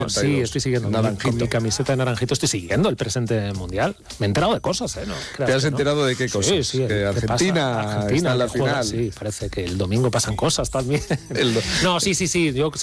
Sí, estoy siguiendo. Con mi camiseta de naranjito estoy siguiendo el presente mundial. Me he enterado de cosas, ¿eh? No, ¿Te has enterado de qué cosas? Sí, que Argentina está en la final. Sí, parece que el domingo pasan cosas también. No, sí. Yo